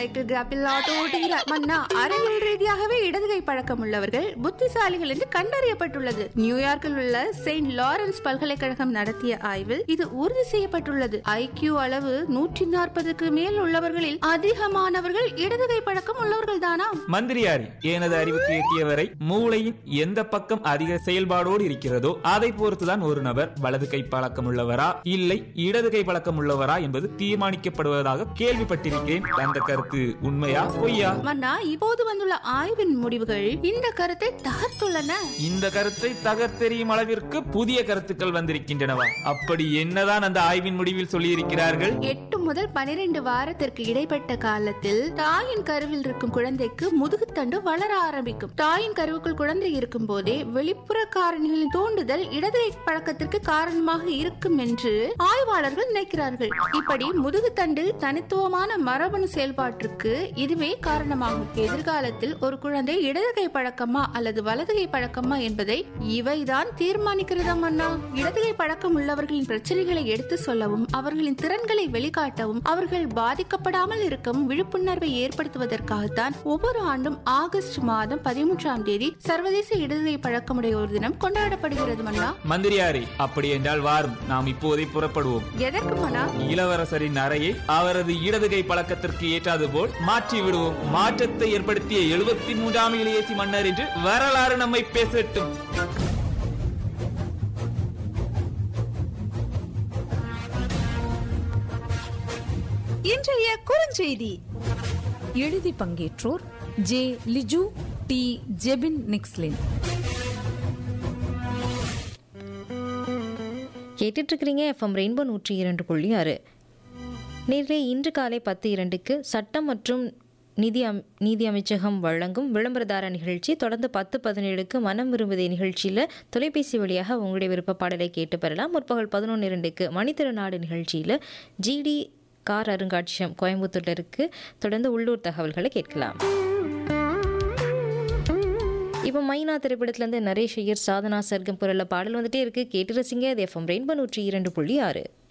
Cycle கிராப்பில் auto ஓட்டுகிறார். மன்னா, அறிவியல் ரீதியாகவே இடதுகை பழக்கம் உள்ளவர்கள் புத்திசாலிகள் என்று கண்டறியப்பட்டுள்ளது. நியூயார்க்கில் உள்ள செயின்ட் லாரன்ஸ் பல்கலைக்கழகம் நடத்திய ஆய்வில் இது உறுதி செய்யப்பட்டுள்ளது. ஐக்கியூ அளவு 140க்கு மேல் உள்ளவர்களில் அதிகமானவர்கள் இடதுகை பழக்கம் உள்ளவர்கள் தானா? மந்திரியாரி, எனது அறிவுக்கு எட்டியவரை மூளையின் எந்த பக்கம் அதிக செயல்பாடோடு இருக்கிறதோ அதை பொறுத்துதான் ஒரு நபர் வலது கை பழக்கம் உள்ளவரா இல்லை இடது கை பழக்கம் உள்ளவரா என்பது தீர்மானிக்கப்படுவதாக கேள்விப்பட்டிருக்கிறேன். அந்த கருத்து உண்மையா பொய்யா? மன்னா, இப்போது வந்துள்ள ஆய்வின் முடிவுகள் இந்த கருத்தை தகர்த்துள்ளன. இந்த கருத்தை தகர்த்தெறியும் அளவிற்கு புதிய கருத்துக்கள் வந்திருக்கின்றனவா? அப்படி என்னதான் அந்த ஆய்வின் முடிவில் சொல்லியிருக்கிறார்கள்? 8 முதல் 12 வாரத்திற்கு இடைப்பட்ட காலத்தில் தாயின் கருவில் இருக்கும் குழந்தைக்கு முதுகுத்தண்டு வளர ஆரம்பிக்கும். தாயின் கருவுக்குள் குழந்தை இருக்கும் போதே வெளிப்புற காரணிகளின் தூண்டுதல் இடதுகை பழக்கத்திற்கு காரணமாக இருக்கும் என்று ஆய்வாளர்கள் நினைக்கிறார்கள். இப்படி முதுகுத்தண்டில் தனித்துவமான மரபணு செயல்பாட்டிற்கு இதுவே காரணமாகும். எதிர்காலத்தில் ஒரு குழந்தை இடதுகை பழக்கமா அல்லது வலதுகை பழக்கமா என்பதை இவைதான் தீர்மானிக்கிறதாம். அண்ணா, இடதுகை பழக்கம் உள்ளவர்களின் பிரச்சனைகளை எடுத்து சொல்லவும் அவர்களின் திறன்களை வெளிக்காட்டவும் அவர்கள் பாதிக்கப்படாமல் இருக்கவும் விழிப்புணர்வை ஏற்படுத்துவதற்காகத்தான் ஒவ்வொரு ஆண்டும் ஆகஸ்ட் மாதம் 13ஆம் தேதி சர்வதேச இடதுகை பழக்கமுடையோர் தினம் கொண்டாடப்படுகிறது. மன்னா, மந்திரியாரே, அப்படி என்றால் வாரும், நாம் இப்போதே புறப்படுவோம். எதற்கு மன்னா? இளவரசரின் அறையை அவரது இடதுகை பழக்கத்திற்கு ஏற்றாது போல் மாற்றி விடுவோம். மாற்றத்தை ஏற்படுத்திய 73ஆம் இளையசி மன்னர் என்று வரலாறு நம்மை பேசட்டும். இன்றைய குறுஞ்செய்தி. எழுதி பங்கேற்றோர் ஜே லிஜு, டி ஜெபின் நிக்ஸ்லின். கேட்டுட்டு இருக்கிறீங்க எஃப்எம் ரெயின்போ 102.6. நேரிலே இன்று காலை 10:02க்கு சட்டம் மற்றும் நீதி அமைச்சகம் வழங்கும் விளம்பரதார நிகழ்ச்சி. தொடர்ந்து 10:17க்கு மனம் விரும்புதே நிகழ்ச்சியில் தொலைபேசி வழியாக உங்களுடைய விருப்ப பாடலை கேட்டு பெறலாம். முற்பகல் 11:02க்கு மணித்திருநாடு நிகழ்ச்சியில் ஜிடி கார் அருங்காட்சியகம் கோயம்புத்தூர்ல இருக்கு. தொடர்ந்து உள்ளூர் தகவல்களை கேட்கலாம். இப்போ மைனா திரைப்படத்திலேருந்து நரேஷ் ஐயர், சாதனா சர்க்கம் குரல்ல பாடல் வந்துட்டே இருக்கு. கேட்டு ரசிங்க. இது எஃப்எம் ரெயின்போ 102.6.